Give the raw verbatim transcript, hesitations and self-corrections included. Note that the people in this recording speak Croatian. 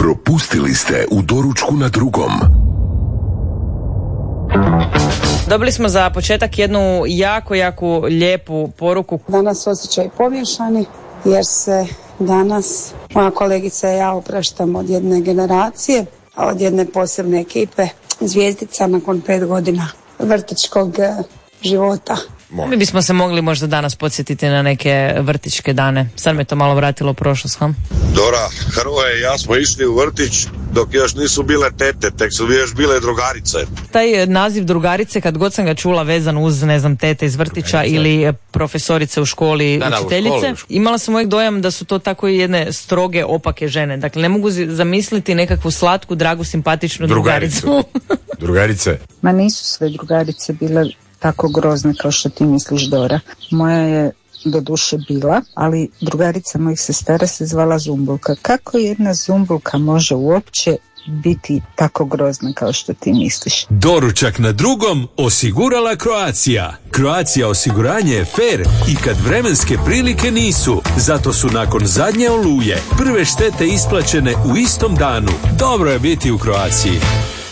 Propustili ste u doručku na drugom. Dobili smo za početak jednu jako, jako lijepu poruku. Danas osjećaj pomiješani jer se danas moja kolegica i ja opraštamo od jedne generacije, od jedne posebne ekipe zvijezdica nakon pet godina vrtićkog života. Mi bismo se mogli možda danas podsjetiti na neke vrtićke dane. Sad me to malo vratilo u prošlost, ha? Dora, Hrvoje i ja smo išli u vrtić dok još nisu bile tete, tek su još bile drugarice. Taj naziv drugarice, kad god sam ga čula vezan uz, ne znam, tete iz vrtića drugarice ili profesorice u školi, da, učiteljice, da, u školi. Imala sam uvijek dojam da su to tako jedne stroge, opake žene. Dakle, ne mogu zamisliti nekakvu slatku, dragu, simpatičnu drugaricu. Drugaricu. Drugarice. Ma nisu sve drugarice bile tako grozne kao što ti misliš, Dora. Moja je do duše bila, ali drugarica mojih sestara se zvala Zumbulka. Kako jedna Zumbulka može uopće biti tako grozna kao što ti misliš? Doručak na drugom osigurala Croatia. Croatia osiguranje je fair i kad vremenske prilike nisu. Zato su nakon zadnje oluje prve štete isplaćene u istom danu. Dobro je biti u Croaciji.